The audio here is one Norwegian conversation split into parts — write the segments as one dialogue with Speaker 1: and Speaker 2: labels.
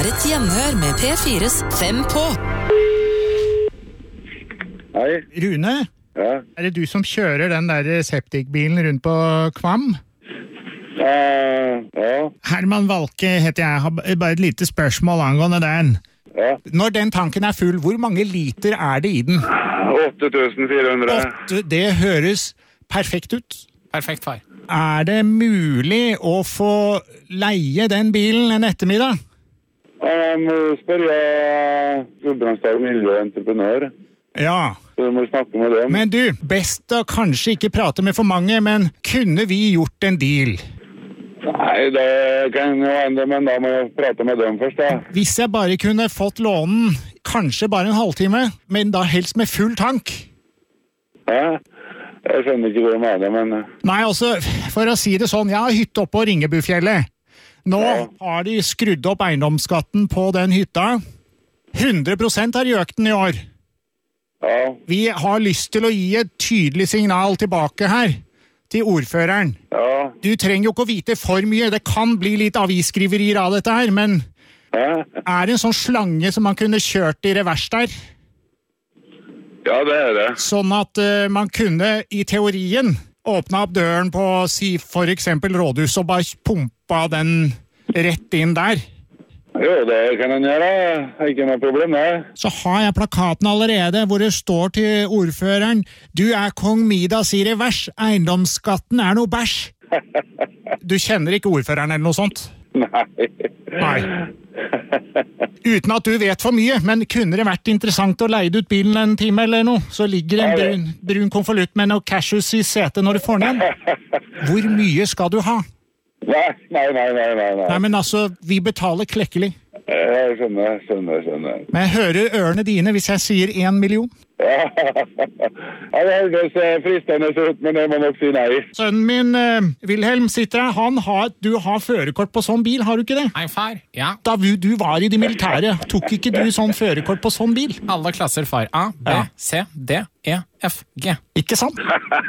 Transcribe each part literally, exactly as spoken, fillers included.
Speaker 1: et gjenhør med P fires Fem på.
Speaker 2: Hei.
Speaker 3: Rune,
Speaker 2: Ja.
Speaker 3: er det du som kjører den der septikbilen rundt på Kvam?
Speaker 2: Uh, ja.
Speaker 3: Herman Valke heter jeg, har bare et lite spørsmål angående den.
Speaker 2: Ja.
Speaker 3: Når den tanken er full, hvor mange liter er det i den?
Speaker 2: åtte tusen fire hundre.
Speaker 3: Åtte, det høres perfekt ut.
Speaker 4: Perfekt, far.
Speaker 3: Er det mulig å få leie den bilen en ettermiddag?
Speaker 2: Jeg må spørre Gudbrandsdal Miljøentreprenør.
Speaker 3: Ja.
Speaker 2: Så du må snakke med dem.
Speaker 3: Men du, best å kanskje ikke prate med for mange, men kunne vi gjort en deal?
Speaker 2: Nei, det kan jo hende, men da må jeg prate med dem først, da.
Speaker 3: Hvis jeg bare kunne fått lånen, kanskje bare en halvtime, men da helst med full tank.
Speaker 2: Ja, jeg skjønner ikke hvor med det, men...
Speaker 3: Nei, altså, for å si det sånn, jeg har hytte oppe på Ringebufjellet. Nå
Speaker 2: Ja.
Speaker 3: har de skrudd opp eiendomsskatten på den hytta. hundre prosent har de økt den i år.
Speaker 2: Ja,
Speaker 3: Vi har lyst til å gi et tydelig signal tilbake her, til ordføreren.
Speaker 2: ja,
Speaker 3: Du trenger jo ikke å vite for mye, det kan bli litt avisskriverier av dette her, men
Speaker 2: ja.
Speaker 3: er det en sånn slange som man kunne kjørt i revers der?
Speaker 2: Ja, det er det.
Speaker 3: Sånn at uh, man kunne i teorien åpne opp døren på, si for eksempel rådhus, og bare pumpa den rett inn der.
Speaker 2: Jo, det kan en gjøre. Ikke noe problem, det.
Speaker 3: Så har jeg plakaten allerede hvor det står til ordføreren: Du er kong Midas i revers, eiendomsskatten er noe bæsj. Du kjenner ikke ordføreren eller noe sånt?
Speaker 2: Nei.
Speaker 3: Nei. Uten at du vet for mye, men kunne det vært interessant å leie ut bilen en time eller noe? Så ligger en brun, brun konvolutt med noe cashews i setet når du får den igjen. Hvor mye skal du ha?
Speaker 2: Nei, nei, nei, nei, nei.
Speaker 3: Nei, men altså, vi betaler klekkelig.
Speaker 2: Jeg skjønner, skjønner, skjønner.
Speaker 3: Men jeg hører ørene dine hvis jeg sier en million.
Speaker 2: Ja, ja det hørtes fristende ut, men jeg må nok si nei.
Speaker 3: Sønnen min, uh, Wilhelm, sitter her. Han har, du har førerkort på sånn bil, har du ikke det?
Speaker 4: Hei, far. Ja.
Speaker 3: Da du, du var i det militære, tok ikke du sånn førerkort på sånn bil?
Speaker 4: Alle klasser, far. A, B,
Speaker 3: Ja.
Speaker 4: C, D, E, F, G.
Speaker 3: Ikke sant?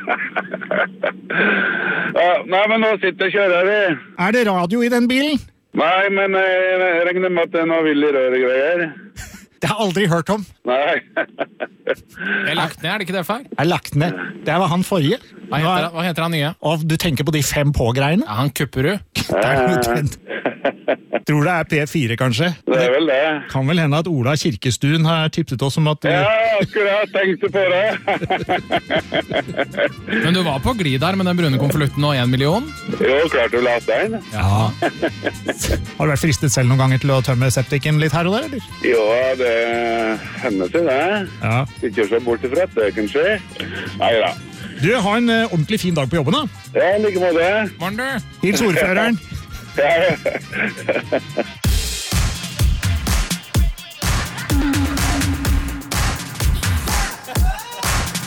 Speaker 2: Ja, nei, men nå sitter kjører vi.
Speaker 3: Er det radio i den bilen?
Speaker 2: Nei, men jeg regner med at det er noe vill i røregreier.
Speaker 3: Det har jeg aldri hørt om.
Speaker 2: Nei.
Speaker 4: Jeg er lagt ned, er det ikke det, far?
Speaker 3: Jeg har lagt ned. Det var han forrige.
Speaker 4: Hva heter, hva heter han nye?
Speaker 3: Og du tenker på de fem på-greiene?
Speaker 4: Ja, han Kupperud.
Speaker 3: Det er noe trend. Tror det er P fire, kanskje?
Speaker 2: Det er vel det.
Speaker 3: Kan vel hende at Ola Kirkestuen har tipset oss om at...
Speaker 2: Ja, akkurat tenkte på det.
Speaker 4: Men du var på glid der med den brune konvolutten og en million?
Speaker 2: Jo, klart du leste den.
Speaker 3: Ja. Har du vært fristet selv noen ganger til å tømme septiken litt her og der, eller?
Speaker 2: Jo, det hender seg det.
Speaker 3: Ja.
Speaker 2: Ikke så bort ifra at det kan skje. Neida.
Speaker 3: Du, ha en uh, ordentlig fin dag på jobben, da.
Speaker 2: Ja, like måte.
Speaker 4: Morgen, du!
Speaker 3: Hils ordføreren.
Speaker 2: Ja.